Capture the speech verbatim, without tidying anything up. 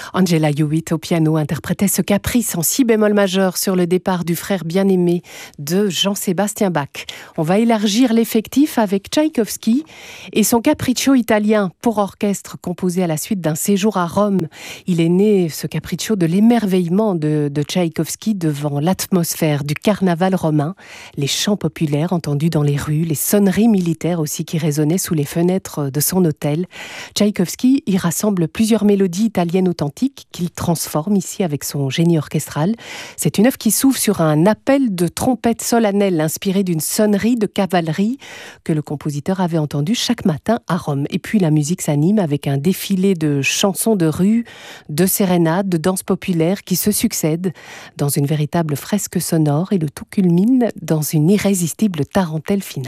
Angela Hewitt au piano interprétait ce caprice en si bémol majeur sur le départ du frère bien-aimé de Jean-Sébastien Bach. On va élargir l'effectif avec Tchaïkovski et son capriccio italien pour orchestre composé à la suite d'un séjour à Rome. Il est né, ce capriccio, de l'émerveillement de, de Tchaïkovski devant l'atmosphère du carnaval romain, les chants populaires entendus dans les rues, les sonneries militaires aussi qui résonnaient sous les fenêtres de son hôtel. Tchaïkovski y rassemble plusieurs mélodies italiennes authentiques qu'il transforme ici avec son génie orchestral. C'est une œuvre qui s'ouvre sur un appel de trompette solennelle inspiré d'une sonnerie de cavalerie que le compositeur avait entendue chaque matin à Rome. Et puis la musique s'anime avec un défilé de chansons de rue, de sérénades, de danses populaires qui se succèdent dans une véritable fresque sonore et le tout culmine dans une irrésistible tarentelle finale.